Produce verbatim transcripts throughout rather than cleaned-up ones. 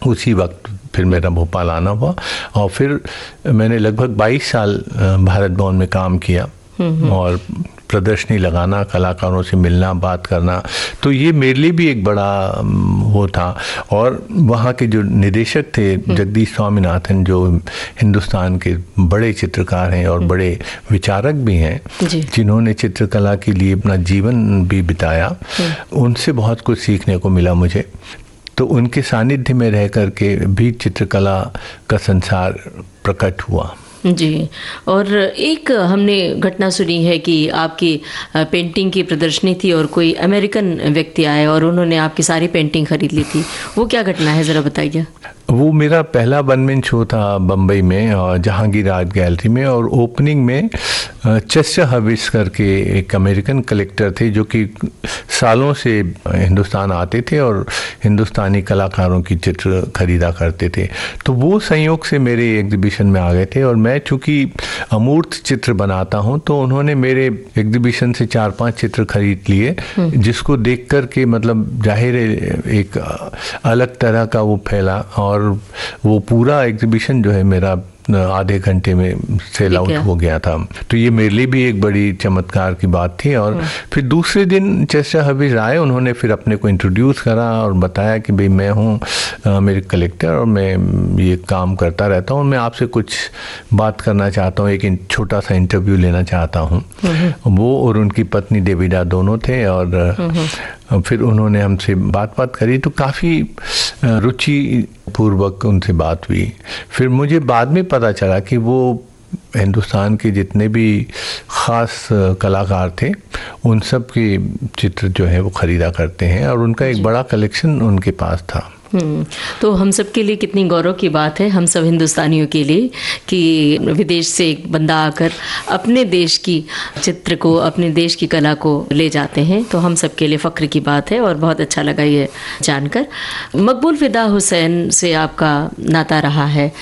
उसी वक्त फिर मेरा भोपाल आना हुआ और फिर मैंने लगभग बाईस साल भारत भवन में काम किया और प्रदर्शनी लगाना, कलाकारों से मिलना, बात करना, तो ये मेरे लिए भी एक बड़ा वो था। और वहाँ के जो निदेशक थे जगदीश स्वामीनाथन, जो हिंदुस्तान के बड़े चित्रकार हैं और बड़े विचारक भी हैं, जिन्होंने चित्रकला के लिए अपना जीवन भी बिताया, उनसे बहुत कुछ सीखने को मिला मुझे। तो उनके सानिध्य में रह कर के भी चित्रकला का संसार प्रकट हुआ। जी, और एक हमने घटना सुनी है कि आपकी पेंटिंग की प्रदर्शनी थी और कोई अमेरिकन व्यक्ति आए और उन्होंने आपकी सारी पेंटिंग खरीद ली थी। वो क्या घटना है, ज़रा बताइए। वो मेरा पहला वन मैन शो था बम्बई में और जहांगीर आर्ट गैलरी में, और ओपनिंग में चेस्टर हर्विस करके एक अमेरिकन कलेक्टर थे जो कि सालों से हिंदुस्तान आते थे और हिंदुस्तानी कलाकारों की चित्र खरीदा करते थे। तो वो संयोग से मेरे एग्जीबिशन में आ गए थे और मैं चूँकि अमूर्त चित्र बनाता हूँ तो उन्होंने मेरे एग्जीबिशन से चार पांच चित्र खरीद लिए, जिसको देख कर के मतलब जाहिर है एक अलग तरह का वो फैला और वो पूरा एग्जीबिशन जो है मेरा आधे घंटे में सेल आउट हो गया था। तो ये मेरे लिए भी एक बड़ी चमत्कार की बात थी। और फिर दूसरे दिन चेस्टर हर्विस आए, उन्होंने फिर अपने को इंट्रोड्यूस करा और बताया कि भाई मैं हूँ मेरे कलेक्टर और मैं ये काम करता रहता हूँ, मैं आपसे कुछ बात करना चाहता हूँ, एक छोटा सा इंटरव्यू लेना चाहता हूँ। वो और उनकी पत्नी डेविडा दोनों थे और फिर उन्होंने हमसे बात बात करी, तो काफ़ी रुचि पूर्वक उनसे बात हुई। फिर मुझे बाद में पता चला कि वो हिंदुस्तान के जितने भी ख़ास कलाकार थे उन सब के चित्र जो है वो ख़रीदा करते हैं और उनका एक बड़ा कलेक्शन उनके पास था। हम्म, तो हम सब के लिए कितनी गौरव की बात है, हम सब हिंदुस्तानियों के लिए, कि विदेश से एक बंदा आकर अपने देश की चित्र को, अपने देश की कला को ले जाते हैं। तो हम सब के लिए फ़ख्र की बात है और बहुत अच्छा लगा ये जानकर। मकबूल फ़िदा हुसैन से आपका नाता रहा है,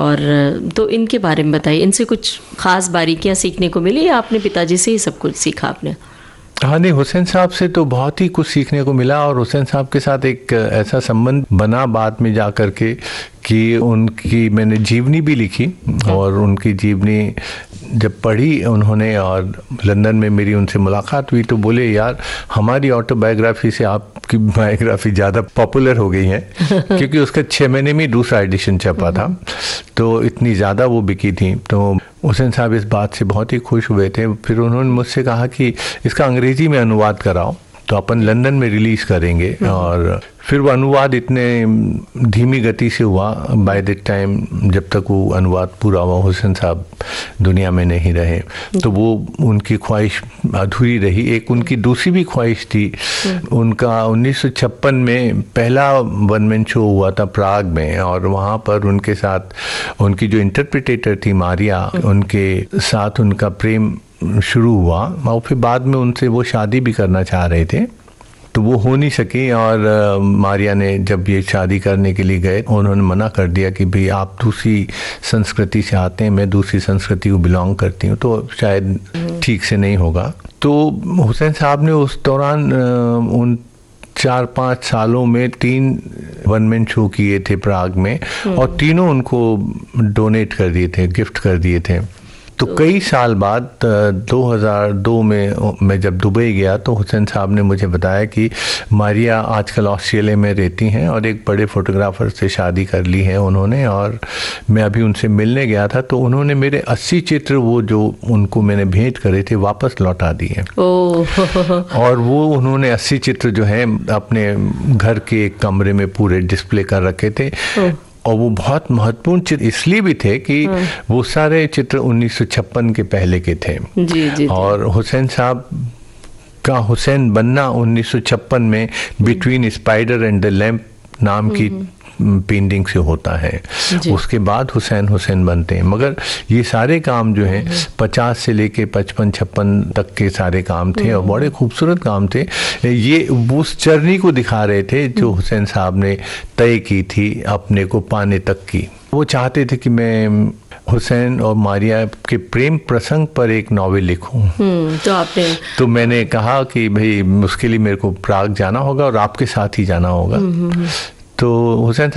और तो इनके बारे में बताइए, इनसे कुछ ख़ास बारीकियाँ सीखने को मिली या आपने पिताजी से ही सब कुछ सीखा आपने? हाँ नहीं, हुसैन साहब से तो बहुत ही कुछ सीखने को मिला और हुसैन साहब के साथ एक ऐसा संबंध बना बाद में जा कर के कि उनकी मैंने जीवनी भी लिखी और उनकी जीवनी जब पढ़ी उन्होंने और लंदन में मेरी उनसे मुलाकात हुई तो बोले यार हमारी ऑटोबायोग्राफी से आपकी बायोग्राफी ज़्यादा पॉपुलर हो गई है क्योंकि उसका छः महीने में दूसरा एडिशन छपा था, तो इतनी ज़्यादा वो बिकी थी। तो हुसैन साहब इस बात से बहुत ही खुश हुए थे। फिर उन्होंने मुझसे कहा कि इसका अंग्रेज़ी में अनुवाद कराओ तो अपन लंदन में रिलीज़ करेंगे। और फिर वो अनुवाद इतने धीमी गति से हुआ, बाय द टाइम जब तक वो अनुवाद पूरा हुआ हुसैन साहब दुनिया में नहीं रहे, तो वो उनकी ख्वाहिश अधूरी रही। एक उनकी दूसरी भी ख्वाहिश थी, उनका उन्नीस सौ छप्पन में पहला वन मैन शो हुआ था प्राग में और वहाँ पर उनके साथ उनकी जो इंटरप्रिटेटर थी मारिया, उनके साथ उनका प्रेम शुरू हुआ और फिर बाद में उनसे वो शादी भी करना चाह रहे थे तो वो हो नहीं सकी। और मारिया ने जब ये शादी करने के लिए गए उन्होंने मना कर दिया कि भाई आप दूसरी संस्कृति से आते हैं, मैं दूसरी संस्कृति को बिलोंग करती हूँ, तो शायद ठीक से नहीं होगा। तो हुसैन साहब ने उस दौरान उन चार पाँच सालों में तीन वन मैन शो किए थे प्राग में और तीनों उनको डोनेट कर दिए थे, गिफ्ट कर दिए थे। तो कई साल बाद दो हज़ार दो में मैं जब दुबई गया तो हुसैन साहब ने मुझे बताया कि मारिया आजकल ऑस्ट्रेलिया में रहती हैं और एक बड़े फोटोग्राफर से शादी कर ली है उन्होंने, और मैं अभी उनसे मिलने गया था तो उन्होंने मेरे अस्सी चित्र वो जो उनको मैंने भेंट करे थे वापस लौटा दिए। और वो उन्होंने अस्सी चित्र जो है अपने घर के एक कमरे में पूरे डिस्प्ले कर रखे थे और वो बहुत महत्वपूर्ण चित्र इसलिए भी थे कि वो सारे चित्र उन्नीस सौ छप्पन के पहले के थे। जी, जी, और हुसैन साहब का हुसैन बनना उन्नीस सौ छप्पन में between spider and the lamp नाम की पेंटिंग से होता है, उसके बाद हुसैन हुसैन बनते हैं। मगर ये सारे काम जो हैं पचास से लेके पचपन छप्पन तक के सारे काम थे और बड़े खूबसूरत काम थे। ये उस जर्नी को दिखा रहे थे जो हुसैन साहब ने तय की थी अपने को पाने तक की। वो चाहते थे कि मैं हुसैन और मारिया के प्रेम प्रसंग पर एक नॉवेल लिखूं। तो आपने तो मैंने कहा कि भाई उसके लिए मेरे को प्राग जाना होगा और आपके साथ ही जाना होगा। तो हुसैन